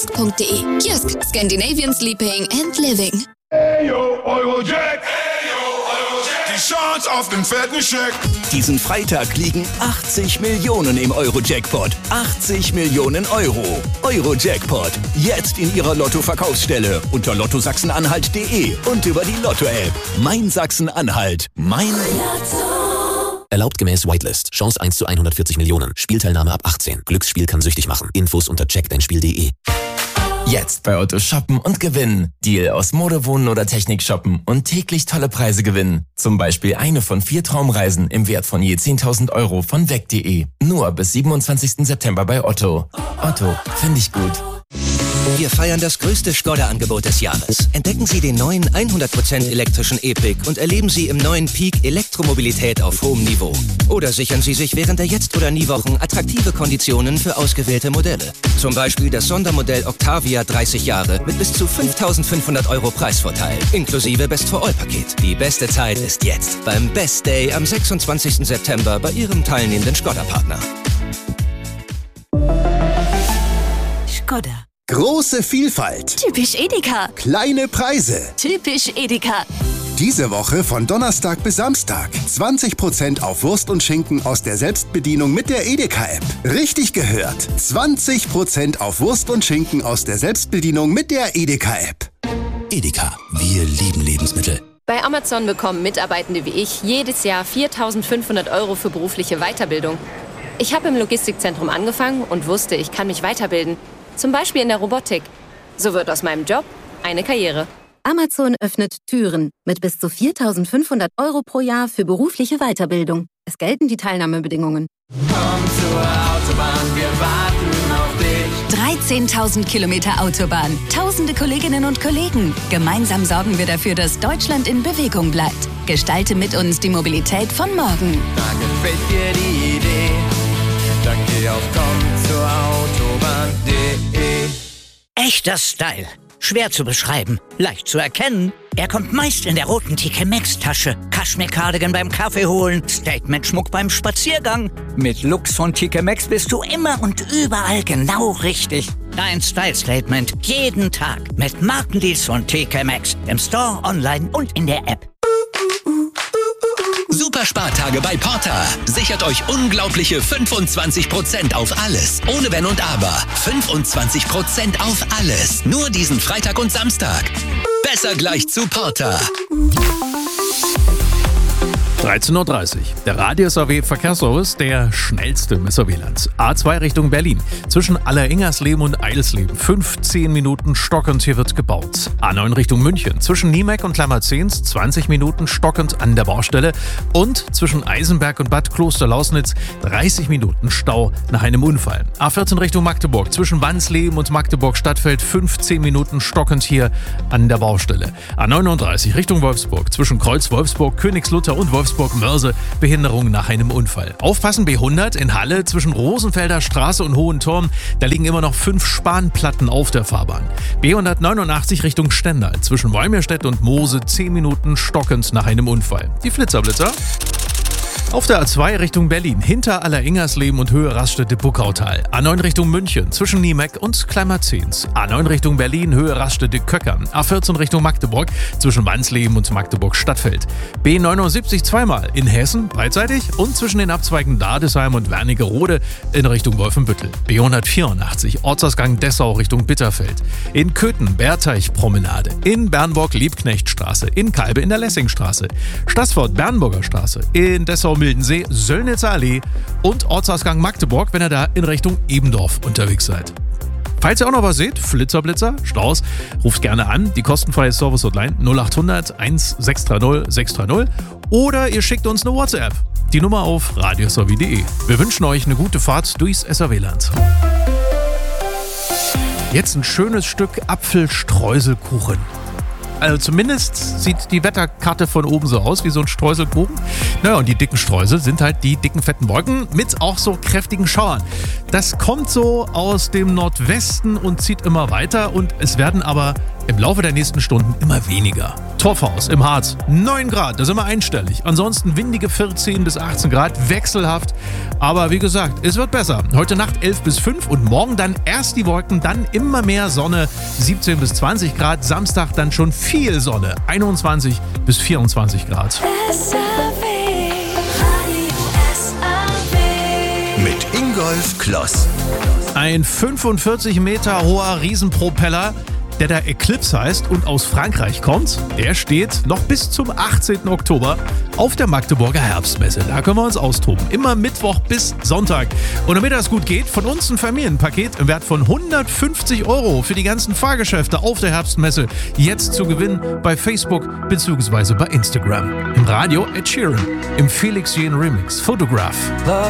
Kiosk Scandinavian Sleeping and Living. Ayo, Eurojack. Die Chance auf den fetten Scheck. Diesen Freitag liegen 80 Millionen im Euro-Jackpot. 80 Millionen Euro. Euro-Jackpot. Jetzt in Ihrer Lotto-Verkaufsstelle unter lottosachsen-anhalt.de und über die Lotto-App. Mein Sachsen-Anhalt. Mein Lotto. Erlaubt gemäß Whitelist. Chance 1 zu 140 Millionen. Spielteilnahme ab 18. Glücksspiel kann süchtig machen. Infos unter checkdeinspiel.de. Jetzt bei Otto shoppen und gewinnen. Deal aus Mode, Wohnen oder Technik shoppen und täglich tolle Preise gewinnen. Zum Beispiel eine von 4 Traumreisen im Wert von je 10.000 Euro von weg.de. Nur bis 27. September bei Otto. Otto, finde ich gut. Wir feiern das größte Skoda-Angebot des Jahres. Entdecken Sie den neuen 100% elektrischen E-Pick und erleben Sie im neuen Peak Elektromobilität auf hohem Niveau. Oder sichern Sie sich während der Jetzt- oder Nie-Wochen attraktive Konditionen für ausgewählte Modelle. Zum Beispiel das Sondermodell Octavia 30 Jahre mit bis zu 5.500 Euro Preisvorteil, inklusive Best-for-All-Paket. Die beste Zeit ist jetzt beim Best Day am 26. September bei Ihrem teilnehmenden Skoda-Partner. Skoda. Große Vielfalt. Typisch Edeka. Kleine Preise. Typisch Edeka. Diese Woche von Donnerstag bis Samstag 20% auf Wurst und Schinken aus der Selbstbedienung mit der Edeka-App. Richtig gehört. 20% auf Wurst und Schinken aus der Selbstbedienung mit der Edeka-App. Edeka. Wir lieben Lebensmittel. Bei Amazon bekommen Mitarbeitende wie ich jedes Jahr 4.500 Euro für berufliche Weiterbildung. Ich habe im Logistikzentrum angefangen und wusste, ich kann mich weiterbilden. Zum Beispiel in der Robotik. So wird aus meinem Job eine Karriere. Amazon öffnet Türen mit bis zu 4.500 Euro pro Jahr für berufliche Weiterbildung. Es gelten die Teilnahmebedingungen. Komm zur Autobahn, wir warten auf dich. 13.000 Kilometer Autobahn, tausende Kolleginnen und Kollegen. Gemeinsam sorgen wir dafür, dass Deutschland in Bewegung bleibt. Gestalte mit uns die Mobilität von morgen. Da gefällt dir die Idee. Dann geh auf kommzurautobahn.de. Echter Style. Schwer zu beschreiben, leicht zu erkennen. Er kommt meist in der roten TK Maxx Tasche. Kaschmir-Cardigan beim Kaffee holen, Statement-Schmuck beim Spaziergang. Mit Looks von TK Maxx bist du immer und überall genau richtig. Dein Style-Statement jeden Tag mit Markendeals von TK Maxx. Im Store, online und in der App. Super Spartage bei Porter. Sichert euch unglaubliche 25% auf alles. Ohne Wenn und Aber. 25% auf alles. Nur diesen Freitag und Samstag. Besser gleich zu Porter. 13.30 Uhr. Der Radio-SAW-Verkehrsservice, der schnellste im SAW-Land. A2 Richtung Berlin. Zwischen Alleringersleben und Eidelsleben. 15 Minuten stockend, hier wird gebaut. A9 Richtung München. Zwischen Niemek und Klammerzehns 20 Minuten stockend an der Baustelle. Und zwischen Eisenberg und Bad Klosterlausnitz 30 Minuten Stau nach einem Unfall. A14 Richtung Magdeburg. Zwischen Wansleben und Magdeburg-Stadtfeld 15 Minuten stockend hier an der Baustelle. A39 Richtung Wolfsburg. Zwischen Kreuz-Wolfsburg, Königslutter und Wolfsburg-Mörse Behinderung nach einem Unfall. Aufpassen, B100 in Halle zwischen Rosenfelder Straße und Hohenturm. Da liegen immer noch 5 Spanplatten auf der Fahrbahn. B189 Richtung Stendal. Zwischen Wolmirstedt und Moose 10 Minuten stockend nach einem Unfall. Die Blitzerblitzer. Auf der A2 Richtung Berlin, hinter Alleringersleben und Höhe Raststätte Buckautal. A9 Richtung München, zwischen Niemek und Klammerzehns. A9 Richtung Berlin, Höhe Raststätte Köckern. A14 Richtung Magdeburg, zwischen Wansleben und Magdeburg-Stadtfeld. B79 zweimal in Hessen, beidseitig, und zwischen den Abzweigen Dadesheim und Wernigerode in Richtung Wolfenbüttel. B184, Ortsausgang Dessau Richtung Bitterfeld. In Köthen, Berteich-Promenade. In Bernburg, Liebknechtstraße. In Kalbe in der Lessingstraße. Stassfurt, Bernburger Straße. In Dessau, Mildensee, Söllnitzer Allee und Ortsausgang Magdeburg, wenn ihr da in Richtung Ebendorf unterwegs seid. Falls ihr auch noch was seht, Flitzer, Staus, ruft gerne an. Die kostenfreie Service-Hotline 0800 1630 630 oder ihr schickt uns eine WhatsApp. Die Nummer auf radiosaw.de. Wir wünschen euch eine gute Fahrt durchs SAW-Land. Jetzt ein schönes Stück Apfelstreuselkuchen. Also zumindest sieht die Wetterkarte von oben so aus, wie so ein Streuselkuchen. Naja, und die dicken Streusel sind halt die dicken, fetten Wolken mit auch so kräftigen Schauern. Das kommt so aus dem Nordwesten und zieht immer weiter und es werden aber im Laufe der nächsten Stunden immer weniger. Torfhaus im Harz, 9 Grad, da sind wir einstellig. Ansonsten windige 14 bis 18 Grad, wechselhaft. Aber wie gesagt, es wird besser. Heute Nacht 11 bis 5 und morgen dann erst die Wolken, dann immer mehr Sonne, 17 bis 20 Grad. Samstag dann schon viel Sonne, 21 bis 24 Grad. Mit Ingolf Kloss. Ein 45 Meter hoher Riesenpropeller, der da Eclipse heißt und aus Frankreich kommt, der steht noch bis zum 18. Oktober auf der Magdeburger Herbstmesse. Da können wir uns austoben. Immer Mittwoch bis Sonntag. Und damit das gut geht, von uns ein Familienpaket im Wert von 150 € für die ganzen Fahrgeschäfte auf der Herbstmesse. Jetzt zu gewinnen bei Facebook bzw. bei Instagram. Im Radio Ed Sheeran. Im Felix Jähn Remix Photograph.